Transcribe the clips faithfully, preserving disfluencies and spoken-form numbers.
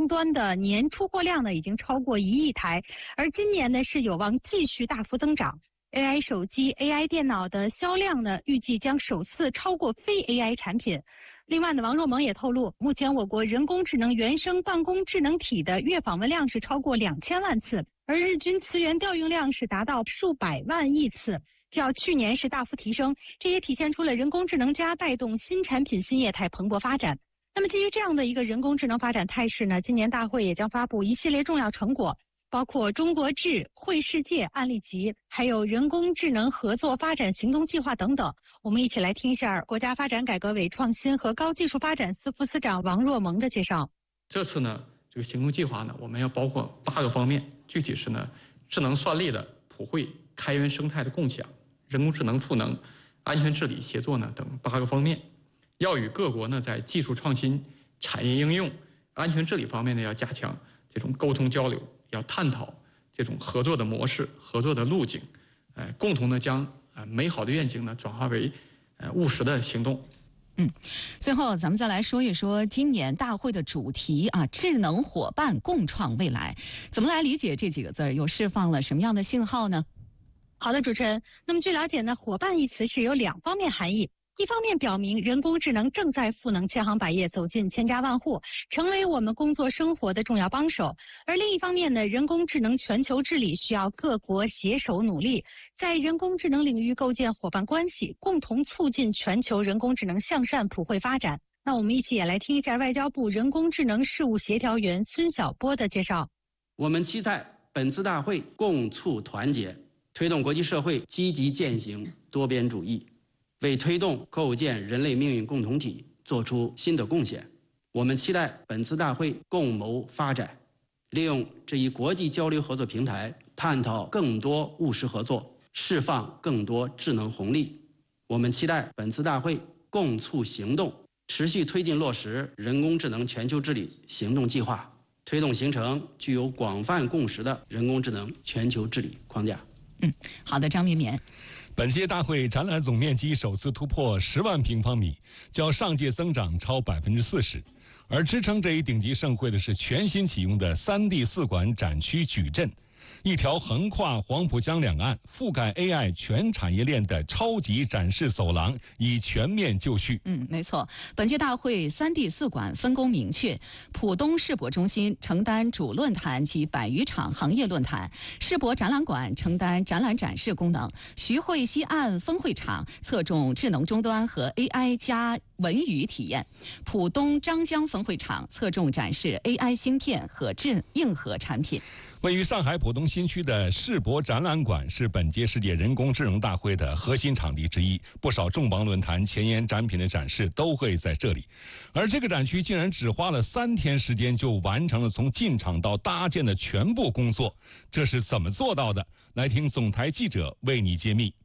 终端的年出货量呢已经超过一亿台，而今年呢是有望继续大幅增长。A I 手机、A I 电脑的销量呢，预计将首次超过非 A I 产品。另外呢，王若萌也透露，目前我国人工智能原生办公智能体的月访问量是超过两千万次，而日均词源调用量是达到数百万亿次，较去年是大幅提升。这也体现出了人工智能加带动新产品新业态蓬勃发展。那么基于这样的一个人工智能发展态势呢，今年大会也将发布一系列重要成果，包括中国智、绘世界案例集，还有人工智能合作发展行动计划等等。我们一起来听一下国家发展改革委创新和高技术发展司副司长王若萌的介绍。 这次呢，这个行动计划呢，我们要包括八个方面，具体是呢，智能算力的普惠、开源生态的共享、人工智能赋能、安全治理协作呢等八个方面。要与各国呢在技术创新、产业应用、安全治理方面呢要加强这种沟通交流，要探讨这种合作的模式、合作的路径，呃，共同的将呃美好的愿景呢转化为呃务实的行动。 嗯，最后咱们再来说一说今年大会的主题啊，智能伙伴共创未来，怎么来理解这几个字儿？又释放了什么样的信号呢？ 好的，主持人。那么据了解呢，伙伴一词是有两方面含义。一方面表明人工智能正在赋能千行百业，走进千家万户，成为我们工作生活的重要帮手。而另一方面呢，人工智能全球治理需要各国携手努力，在人工智能领域构建伙伴关系，共同促进全球人工智能向善普惠发展。那我们一起也来听一下外交部人工智能事务协调员孙晓波的介绍。 我们期待本次大会共促团结，推动国际社会积极践行多边主义，为推动构建人类命运共同体做出新的贡献。我们期待本次大会共谋发展，利用这一国际交流合作平台，探讨更多务实合作，释放更多智能红利。我们期待本次大会共促行动，持续推进落实人工智能全球治理行动计划，推动形成具有广泛共识的人工智能全球治理框架。 嗯，好的，张绵绵。 本届大会展览总面积首次突破十万平方米，较上届增长超百分之四十。而支撑这一顶级盛会的是全新启用的 三 D 四馆展区矩阵，一条横跨黄浦江两岸、覆盖 A I 全产业链的超级展示走廊已全面就绪。 嗯，没错。本届大会 三 D 四馆分工明确，浦东世博中心承担主论坛及百余场行业论坛，世博展览馆承担展览展示功能，徐汇西岸分会场侧重智能终端和 A I 加文娱体验，浦东张江分会场侧重展示 A I 芯片和智硬核产品。 位于上海浦东新区的世博展览馆是本届世界人工智能大会的核心场地之一，不少重磅论坛、前沿展品的展示都会在这里。而这个展区竟然只花了三天时间就完成了从进场到搭建的全部工作，这是怎么做到的？来听总台记者为你揭秘。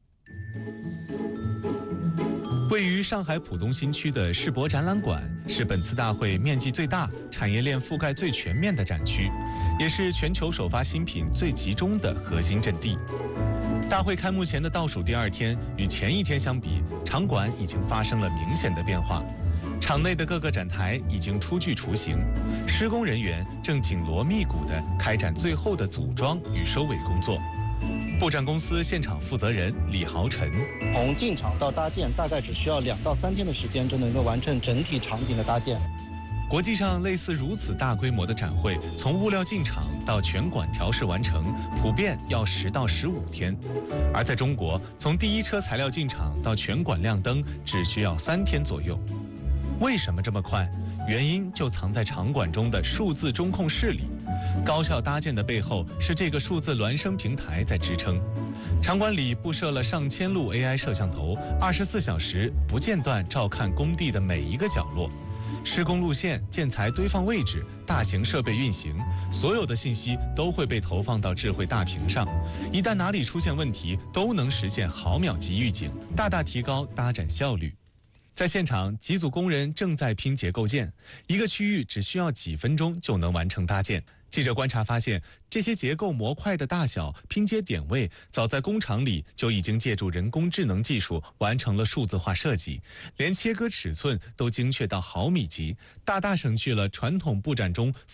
位于上海浦东新区的世博展览馆是本次大会面积最大、产业链覆盖最全面的展区，也是全球首发新品最集中的核心阵地。大会开幕前的倒数第二天，与前一天相比，场馆已经发生了明显的变化。场内的各个展台已经初具雏形，施工人员正紧锣密鼓地开展最后的组装与收尾工作。布展公司现场负责人李豪晨： 从进场到搭建，大概只需要两到三天的时间就能够完成整体场景的搭建。 国际上类似如此大规模的展会，从物料进场到全馆调试完成，普遍要十到十五天；而在中国，从第一车材料进场到全馆亮灯，只需要三天左右。为什么这么快？原因就藏在场馆中的数字中控室里。高效搭建的背后是这个数字孪生平台在支撑。场馆里布设了上千路 A I 摄像头，二十四小时不间断照看工地的每一个角落。施工路线、建材堆放位置、大型设备运行，所有的信息都会被投放到智慧大屏上。一旦哪里出现问题，都能实现毫秒级预警，大大提高搭展效率。在现场，几组工人正在拼接构件，一个区域只需要几分钟就能完成搭建。记者观察发现，这些结构模块的大小、拼接点位，早在工厂里就已经借助人工智能技术完成了数字化设计，连切割尺寸都精确到毫米级，大大省去了传统布展中